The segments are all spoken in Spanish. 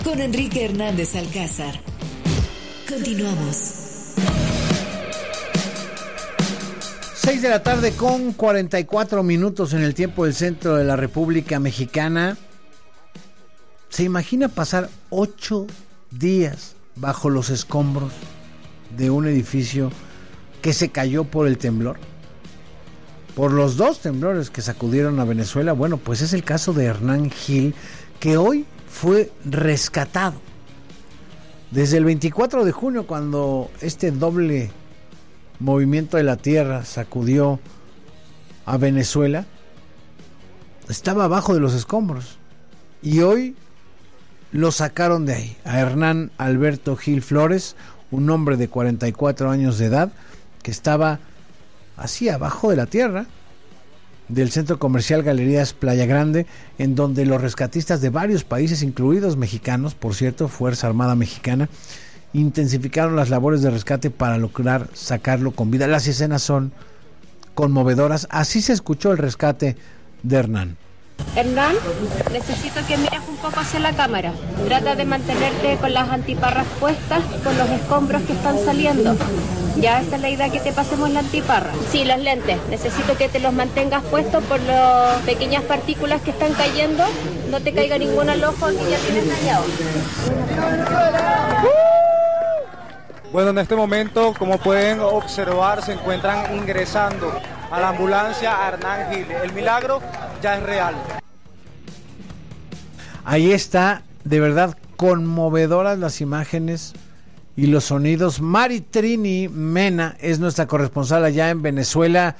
con Enrique Hernández Alcázar. Continuamos. 6 de la tarde con 44 minutos en el tiempo del centro de la República Mexicana. ¿Se imagina pasar 8 días bajo los escombros de un edificio que se cayó por el temblor? Por los 2 temblores que sacudieron a Venezuela. Bueno, pues es el caso de Hernán Gil, que hoy fue rescatado. Desde el 24 de junio, cuando este doble movimiento de la tierra sacudió a Venezuela, estaba abajo de los escombros. Y hoy lo sacaron de ahí. A Hernán Alberto Gil Flores, un hombre de 44 años de edad, que estaba así abajo de la tierra del centro comercial Galerías Playa Grande, en donde los rescatistas de varios países, incluidos mexicanos, por cierto, Fuerza Armada Mexicana, intensificaron las labores de rescate para lograr sacarlo con vida. Las escenas son conmovedoras. Así se escuchó el rescate de Hernán. Hernán, necesito que mires un poco hacia la cámara. Trata de mantenerte con las antiparras puestas con los escombros que están saliendo. Ya esa es la idea, que te pasemos la antiparra. Sí, los lentes. Necesito que te los mantengas puestos por las pequeñas partículas que están cayendo. No te caiga ninguna al ojo, que ya tienes dañado. Bueno, en este momento, como pueden observar, se encuentran ingresando a la ambulancia a Hernán Gil. El milagro ya es real. Ahí está, de verdad, conmovedoras las imágenes y los sonidos. Maritrini Mena es nuestra corresponsal allá en Venezuela.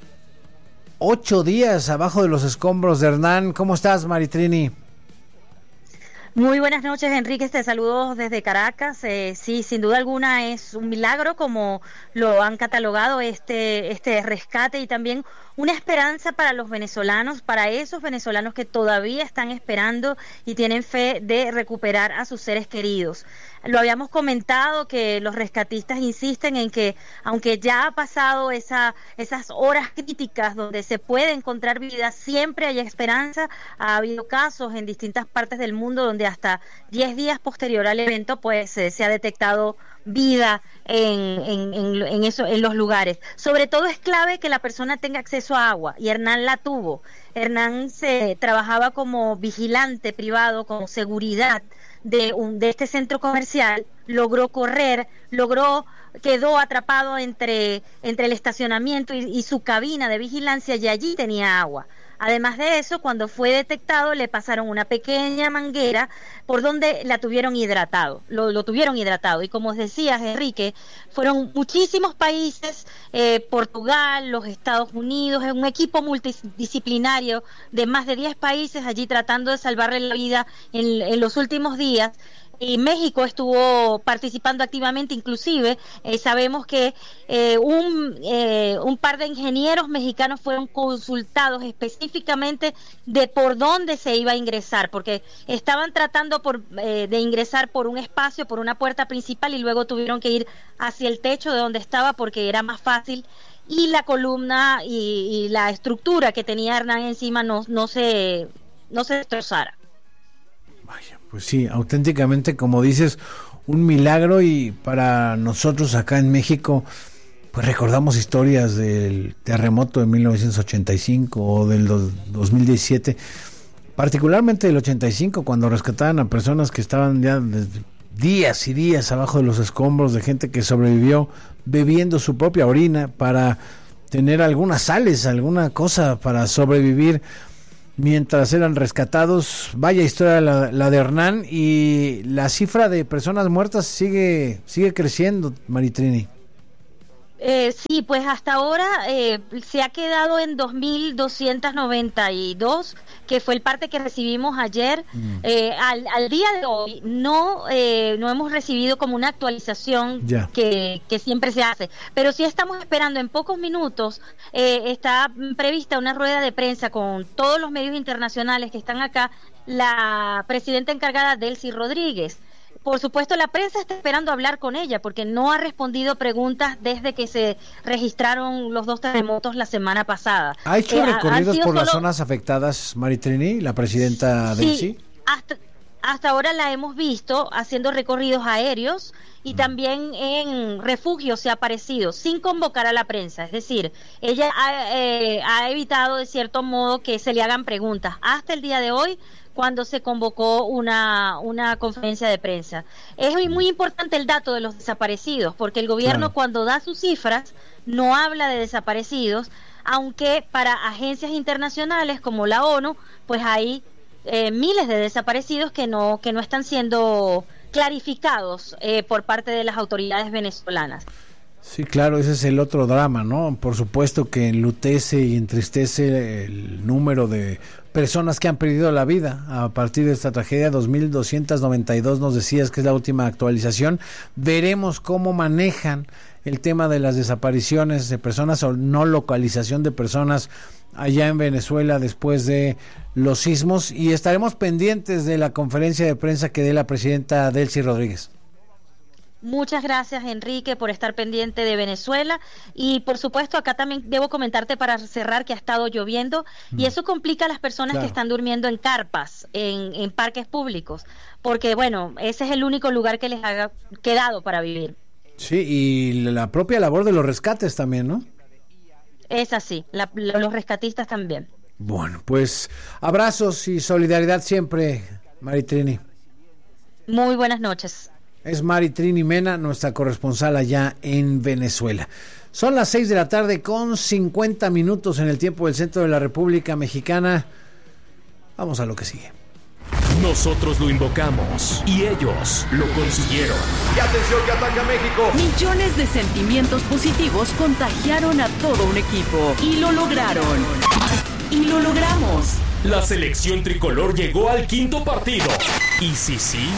8 días abajo de los escombros de Hernán. ¿Cómo estás, Maritrini? Muy buenas noches, Enrique, te saludo desde Caracas. Sí, sin duda alguna es un milagro, como lo han catalogado este rescate, y también una esperanza para los venezolanos, para esos venezolanos que todavía están esperando y tienen fe de recuperar a sus seres queridos. Lo habíamos comentado, que los rescatistas insisten en que, aunque ya ha pasado esas horas críticas donde se puede encontrar vida, siempre hay esperanza. Ha habido casos en distintas partes del mundo donde hasta 10 días posterior al evento pues se ha detectado vida en los lugares. Sobre todo es clave que la persona tenga acceso a agua, y Hernán la tuvo. Hernán trabajaba como vigilante privado, con seguridad de este centro comercial. Logró correr, quedó atrapado entre el estacionamiento y su cabina de vigilancia, y allí tenía agua. Además de eso, cuando fue detectado, le pasaron una pequeña manguera por donde lo tuvieron hidratado. Y como os decía, Enrique, fueron muchísimos países, Portugal, los Estados Unidos, un equipo multidisciplinario de más de 10 países allí tratando de salvarle la vida en los últimos días. Y México estuvo participando activamente, inclusive sabemos que un par de ingenieros mexicanos fueron consultados específicamente de por dónde se iba a ingresar, porque estaban tratando de ingresar por un espacio, por una puerta principal, y luego tuvieron que ir hacia el techo de donde estaba porque era más fácil, y la columna y la estructura que tenía Hernán encima no se destrozara. Vaya. Pues sí, auténticamente, como dices, un milagro. Y para nosotros acá en México, pues recordamos historias del terremoto de 1985 o del 2017, particularmente del 85, cuando rescataban a personas que estaban ya días y días abajo de los escombros, de gente que sobrevivió bebiendo su propia orina para tener algunas sales, alguna cosa para sobrevivir mientras eran rescatados. Vaya historia la de Hernán, y la cifra de personas muertas sigue creciendo, Maritrini. Sí, pues hasta ahora se ha quedado en 2.292, que fue el parte que recibimos ayer. Al día de hoy no hemos recibido como una actualización que siempre se hace, pero sí estamos esperando. En pocos minutos está prevista una rueda de prensa con todos los medios internacionales que están acá, la presidenta encargada, Delcy Rodríguez. Por supuesto, la prensa está esperando hablar con ella porque no ha respondido preguntas desde que se registraron los 2 terremotos la semana pasada. ¿Ha hecho recorridos por las zonas afectadas, Maritrini, la presidenta Delcy? hasta ahora la hemos visto haciendo recorridos aéreos y también en refugios se ha aparecido sin convocar a la prensa. Es decir, ella ha evitado de cierto modo que se le hagan preguntas hasta el día de hoy, cuando se convocó una conferencia de prensa. Es muy importante el dato de los desaparecidos, porque el gobierno cuando da sus cifras no habla de desaparecidos, aunque para agencias internacionales como la ONU, pues hay miles de desaparecidos que no están siendo clarificados por parte de las autoridades venezolanas. Sí, claro, ese es el otro drama, ¿no? Por supuesto que enlutece y entristece el número de personas que han perdido la vida a partir de esta tragedia. 2.292 nos decías que es la última actualización. Veremos cómo manejan el tema de las desapariciones de personas o no localización de personas allá en Venezuela después de los sismos, y estaremos pendientes de la conferencia de prensa que dé la presidenta Delcy Rodríguez. Muchas gracias, Enrique, por estar pendiente de Venezuela, y por supuesto acá también debo comentarte para cerrar que ha estado lloviendo y eso complica a las personas que están durmiendo en carpas, en parques públicos, porque bueno, ese es el único lugar que les ha quedado para vivir. Sí, y la propia labor de los rescates también, ¿no? Es así, los rescatistas también. Bueno, pues abrazos y solidaridad siempre, Mari Trini. Muy buenas noches. Es Mari Trini Mena, nuestra corresponsal allá en Venezuela. Son las 6 de la tarde con 50 minutos en el tiempo del centro de la República Mexicana. Vamos a lo que sigue. Nosotros lo invocamos y ellos lo consiguieron. Y atención que ataca México. Millones de sentimientos positivos contagiaron a todo un equipo y lo lograron. Y lo logramos. La selección tricolor llegó al quinto partido. ¿Y sí?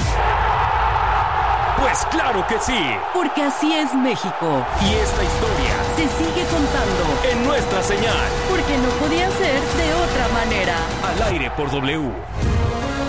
Pues claro que sí. Porque así es México. Y esta historia se sigue contando en nuestra señal. Porque no podía ser de otra manera. Al aire por W.